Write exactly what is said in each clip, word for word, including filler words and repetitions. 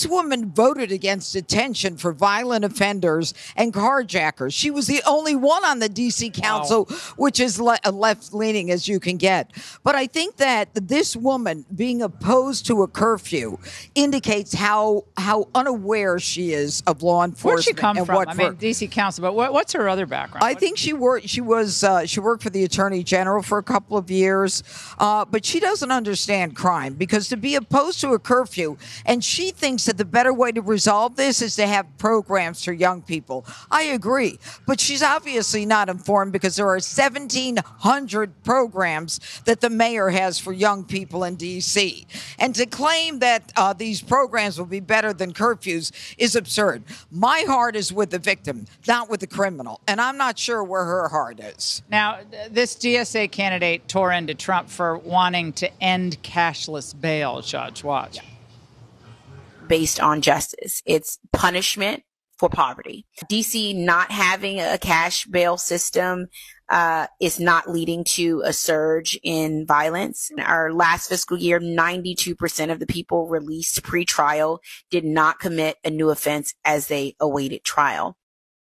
This woman voted against detention for violent offenders and carjackers. She was the only one on the D C council, wow. which is le- left-leaning as you can get. But I think that this woman being opposed to a curfew indicates how how unaware she is of law enforcement. Where'd she come and from? What I for, mean, D C council, but what, what's her other background? I think she worked. She was uh, she worked for the Attorney General for a couple of years, uh, but she doesn't understand crime because to be opposed to a curfew, and she thinks that the better way to resolve this is to have programs for young people. I agree, but she's obviously not informed because there are seventeen hundred programs that the mayor has for young people in D C, and to claim that uh, these programs will be better than curfews is absurd. My heart is with the victim, not with the criminal, and I'm not sure where her heart is. Now, this D S A candidate tore into Trump for wanting to end cashless bail, Judge. Watch. Based on justice. It's punishment for poverty. D C not having a cash bail system uh, is not leading to a surge in violence. In our last fiscal year, ninety-two percent of the people released pre-trial did not commit a new offense as they awaited trial.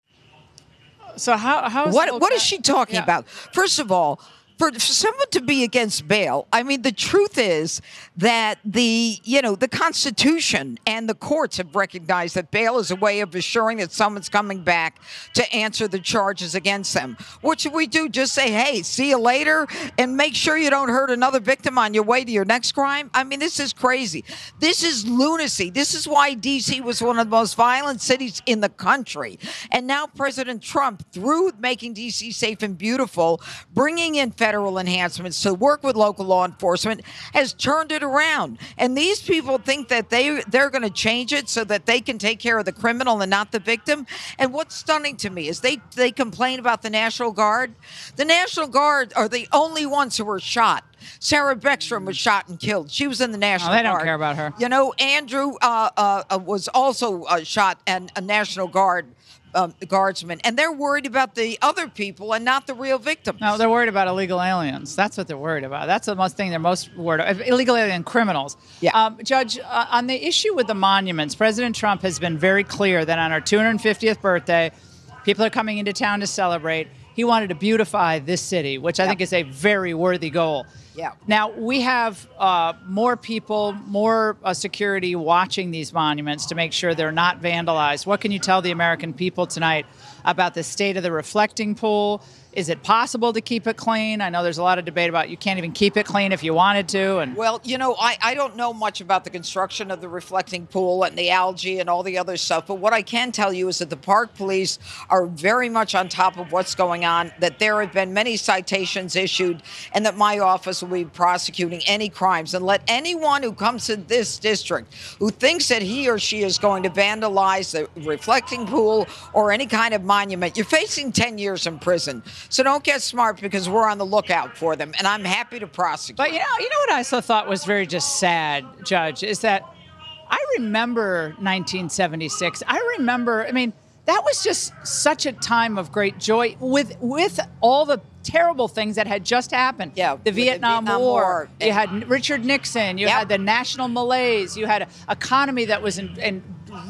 So how how is what what is she talking yeah. about? First of all, for someone to be against bail, I mean, the truth is that the, you know, the Constitution and the courts have recognized that bail is a way of assuring that someone's coming back to answer the charges against them. What should we do? Just say, hey, see you later, and make sure you don't hurt another victim on your way to your next crime? I mean, this is crazy. This is lunacy. This is why D C was one of the most violent cities in the country. And now President Trump, through making D C safe and beautiful, bringing in federal enhancements to work with local law enforcement, has turned it around. And these people think that they, they're going to change it so that they can take care of the criminal and not the victim. And what's stunning to me is they, they complain about the National Guard. The National Guard are the only ones who were shot. Sarah Beckstrom was shot and killed. She was in the National Guard. Oh, they don't care about her. You know, Andrew uh, uh, was also uh, shot and a National Guard Um, guardsmen, and they're worried about the other people and not the real victims. No, they're worried about illegal aliens. That's what they're worried about. That's the most thing they're most worried about. Illegal alien criminals. Yeah. Um, Judge, uh, on the issue with the monuments, President Trump has been very clear that on our two hundred fiftieth birthday, people are coming into town to celebrate. He wanted to beautify this city, which I yeah. think is a very worthy goal. Yeah. Now, we have uh, more people, more uh, security watching these monuments to make sure they're not vandalized. What can you tell the American people tonight about the state of the reflecting pool? Is it possible to keep it clean? I know there's a lot of debate about you can't even keep it clean if you wanted to. And Well, you know, I, I don't know much about the construction of the reflecting pool and the algae and all the other stuff, but what I can tell you is that the park police are very much on top of what's going on, that there have been many citations issued, and that my office will be prosecuting any crimes. And let anyone who comes to this district who thinks that he or she is going to vandalize the reflecting pool or any kind of monument, you're facing ten years in prison. So don't get smart, because we're on the lookout for them, and I'm happy to prosecute. But you know, you know what I also thought was very just sad, Judge, is that I remember nineteen seventy-six. I remember, I mean, that was just such a time of great joy with with all the terrible things that had just happened. Yeah, the Vietnam, the Vietnam War. War. You had Richard Nixon. You Yep. had the national malaise. You had an economy that was in, in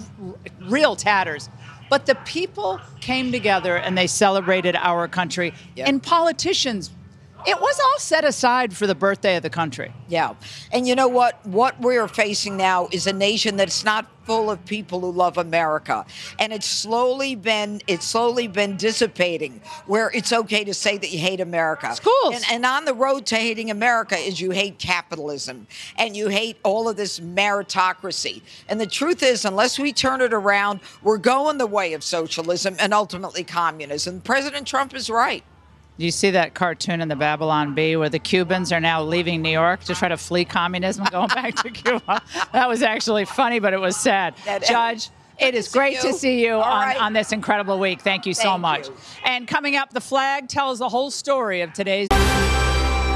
real tatters. But the people came together and they celebrated our country. Yep. And politicians, it was all set aside for the birthday of the country. Yeah. And you know what? What we're facing now is a nation that's not full of people who love America. And it's slowly been it's slowly been dissipating, where it's okay to say that you hate America. Schools. And, and on the road to hating America is you hate capitalism and you hate all of this meritocracy. And the truth is, unless we turn it around, we're going the way of socialism and ultimately communism. President Trump is right. Do you see that cartoon in the Babylon Bee where the Cubans are now leaving New York to try to flee communism, going back to Cuba? That was actually funny, but it was sad. That, Judge, it is great to see you on, right. on this incredible week. Thank you so Thank much. you. And coming up, the flag tells the whole story of today's...